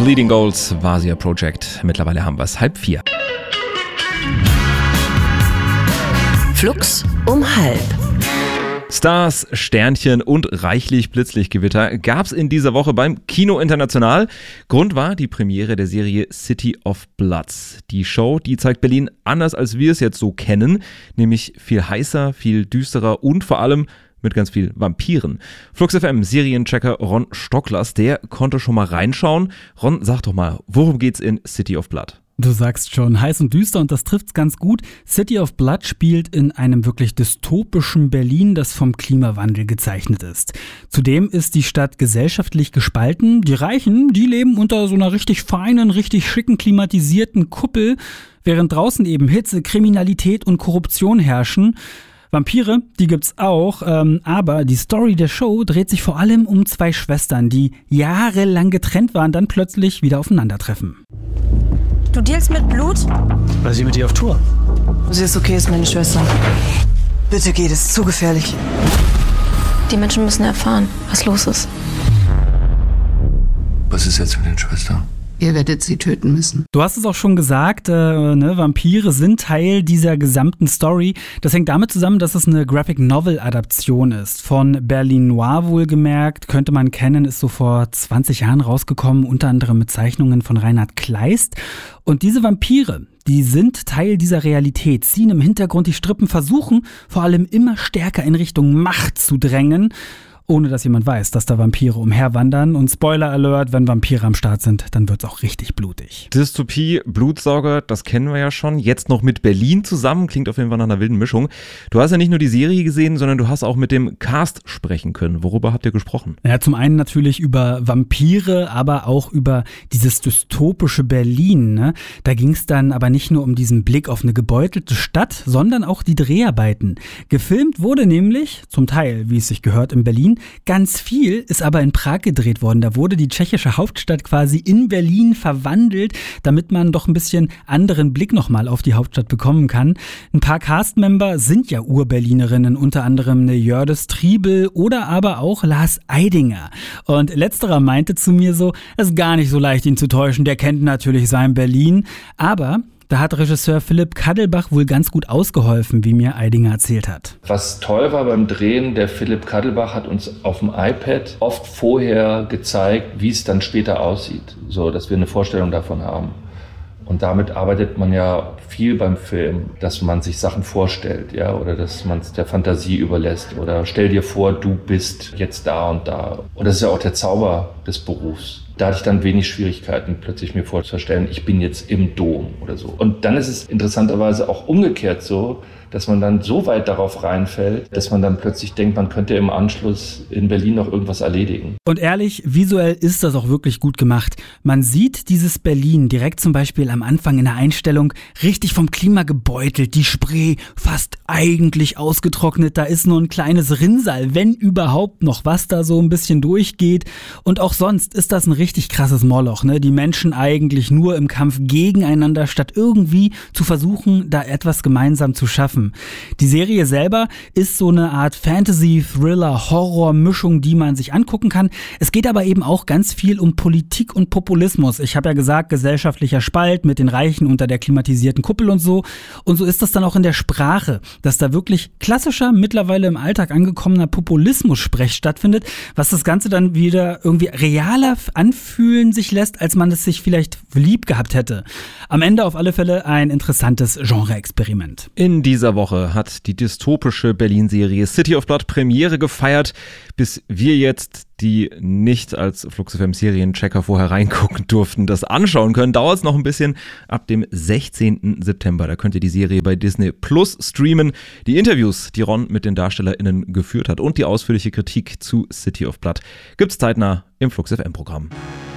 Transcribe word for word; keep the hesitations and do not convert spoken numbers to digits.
Bleeding Goals, Vasia Project. Mittlerweile haben wir es halb vier. Flux um halb. Stars, Sternchen und reichlich Blitzlichtgewitter gab's in dieser Woche beim Kino International. Grund war die Premiere der Serie City of Bloods. Die Show, die zeigt Berlin anders, als wir es jetzt so kennen, nämlich viel heißer, viel düsterer und vor allem mit ganz viel Vampiren. Flux F M Serienchecker Ron Stocklers, der konnte schon mal reinschauen. Ron, sag doch mal, worum geht's in City of Blood? Du sagst schon, heiß und düster und das trifft's ganz gut. City of Blood spielt in einem wirklich dystopischen Berlin, das vom Klimawandel gezeichnet ist. Zudem ist die Stadt gesellschaftlich gespalten. Die Reichen, die leben unter so einer richtig feinen, richtig schicken, klimatisierten Kuppel, während draußen eben Hitze, Kriminalität und Korruption herrschen. Vampire, die gibt's auch, ähm, aber die Story der Show dreht sich vor allem um zwei Schwestern, die jahrelang getrennt waren, dann plötzlich wieder aufeinandertreffen. Du dealst mit Blut? Weil sie mit dir auf Tour. Sie ist okay, ist meine Schwester. Bitte geh, das ist zu gefährlich. Die Menschen müssen erfahren, was los ist. Was ist jetzt mit den Schwestern? Ihr werdet sie töten müssen. Du hast es auch schon gesagt, äh, ne, Vampire sind Teil dieser gesamten Story. Das hängt damit zusammen, dass es eine Graphic-Novel-Adaption ist. Von Berlin Noir wohlgemerkt, könnte man kennen, ist so vor zwanzig Jahren rausgekommen, unter anderem mit Zeichnungen von Reinhard Kleist. Und diese Vampire, die sind Teil dieser Realität, ziehen im Hintergrund die Strippen, versuchen vor allem immer stärker in Richtung Macht zu drängen, ohne dass jemand weiß, dass da Vampire umherwandern. Und Spoiler Alert, wenn Vampire am Start sind, dann wird's auch richtig blutig. Dystopie, Blutsauger, das kennen wir ja schon. Jetzt noch mit Berlin zusammen, klingt auf jeden Fall nach einer wilden Mischung. Du hast ja nicht nur die Serie gesehen, sondern du hast auch mit dem Cast sprechen können. Worüber habt ihr gesprochen? Ja, zum einen natürlich über Vampire, aber auch über dieses dystopische Berlin. Ne? Da ging's dann aber nicht nur um diesen Blick auf eine gebeutelte Stadt, sondern auch die Dreharbeiten. Gefilmt wurde nämlich, zum Teil, wie es sich gehört, in Berlin. Ganz viel ist aber in Prag gedreht worden. Da wurde die tschechische Hauptstadt quasi in Berlin verwandelt, damit man doch ein bisschen anderen Blick nochmal auf die Hauptstadt bekommen kann. Ein paar Castmember sind ja Ur-Berlinerinnen, unter anderem eine Jördis Triebel oder aber auch Lars Eidinger. Und letzterer meinte zu mir so, es ist gar nicht so leicht, ihn zu täuschen. Der kennt natürlich sein Berlin, aber da hat Regisseur Philipp Kadelbach wohl ganz gut ausgeholfen, wie mir Eidinger erzählt hat. Was toll war beim Drehen, der Philipp Kadelbach hat uns auf dem iPad oft vorher gezeigt, wie es dann später aussieht, so dass wir eine Vorstellung davon haben. Und damit arbeitet man ja viel beim Film, dass man sich Sachen vorstellt, ja, oder dass man es der Fantasie überlässt. Oder stell dir vor, du bist jetzt da und da. Und das ist ja auch der Zauber des Berufs. Da hatte ich dann wenig Schwierigkeiten, plötzlich mir vorzustellen, ich bin jetzt im Dom oder so. Und dann ist es interessanterweise auch umgekehrt so, dass man dann so weit darauf reinfällt, dass man dann plötzlich denkt, man könnte im Anschluss in Berlin noch irgendwas erledigen. Und ehrlich, visuell ist das auch wirklich gut gemacht. Man sieht dieses Berlin direkt zum Beispiel am Anfang in der Einstellung richtig vom Klima gebeutelt, die Spree fast eigentlich ausgetrocknet, da ist nur ein kleines Rinnsal, wenn überhaupt noch was da so ein bisschen durchgeht. Und auch sonst ist das ein richtig krasses Moloch, ne? Die Menschen eigentlich nur im Kampf gegeneinander, statt irgendwie zu versuchen, da etwas gemeinsam zu schaffen. Die Serie selber ist so eine Art Fantasy-Thriller-Horror-Mischung, die man sich angucken kann. Es geht aber eben auch ganz viel um Politik und Populismus. Ich habe ja gesagt, gesellschaftlicher Spalt mit den Reichen unter der klimatisierten Kuppel und so. Und so ist das dann auch in der Sprache, dass da wirklich klassischer, mittlerweile im Alltag angekommener Populismus-Sprech stattfindet, was das Ganze dann wieder irgendwie realer anfühlen sich lässt, als man es sich vielleicht lieb gehabt hätte. Am Ende auf alle Fälle ein interessantes Genre-Experiment. In dieser Woche hat die dystopische Berlin-Serie City of Blood Premiere gefeiert. Bis wir jetzt, die nicht als Flux F M Serienchecker vorher reingucken durften, das anschauen können, dauert es noch ein bisschen. Ab dem sechzehnten September, da könnt ihr die Serie bei Disney Plus streamen. Die Interviews, die Ron mit den DarstellerInnen geführt hat und die ausführliche Kritik zu City of Blood gibt's zeitnah im Flux F M Programm.